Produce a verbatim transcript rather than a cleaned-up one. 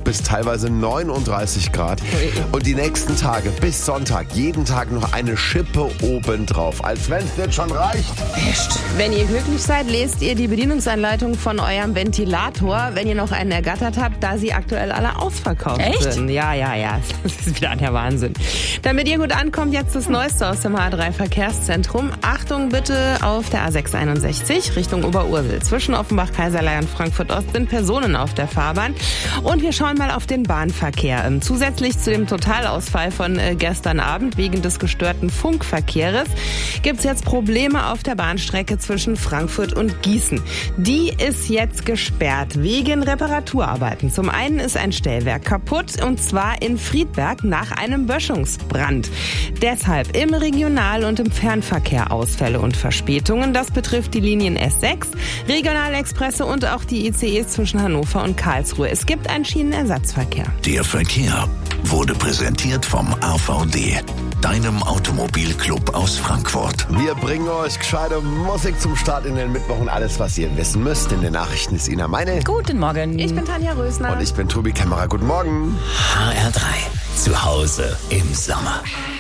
bis teilweise neununddreißig Grad. Und die nächsten Tage bis Sonntag jeden Tag noch eine Schippe obendrauf. Als wenn es nicht schon reicht. Echt? Wenn ihr glücklich seid, lest ihr die Bedienungsanleitung von eurem Ventilator, wenn ihr noch einen ergattert habt, da sie aktuell alle ausverkauft Echt? sind. Ja, ja, ja. Das ist wieder der Wahnsinn. Damit ihr gut ankommt, jetzt das Neueste aus dem H drei Verkehrszentrum. Achtung bitte auf der A sechs einundsechzig Richtung Oberursel. Zwischen Offenbach, Kaiserlei und Frankfurt Ost sind Personen auf der Fahrbahn. Und wir schauen mal auf den Bahnverkehr. Ähm, zusätzlich zu dem Totalausfall von äh, gestern Abend wegen des gestörten Funkverkehrs gibt es jetzt Probleme auf der Bahnstrecke zwischen Frankfurt und Gießen. Die ist jetzt gesperrt wegen Reparaturarbeiten. Zum einen ist ein Stellwerk kaputt und zwar in Friedberg nach einem Böschungsbrand. Deshalb im Regional- und im Fernverkehr Ausfälle und Verspätungen. Das betrifft die Linien S sechs, Regionalexpresse und auch die I C Es zwischen Hannover und Karlsruhe. Es gibt einen Schienenersatzverkehr. Der Verkehr wurde präsentiert vom A V D, deinem Automobilclub aus Frankfurt. Wir bringen euch gescheite Musik zum Start in den Mittwoch und alles, was ihr wissen müsst. In den Nachrichten ist Ina Meine. Guten Morgen. Ich bin Tanja Rösner. Und ich bin Tobi Kämmerer. Guten Morgen. H R drei. Zu Hause im Sommer.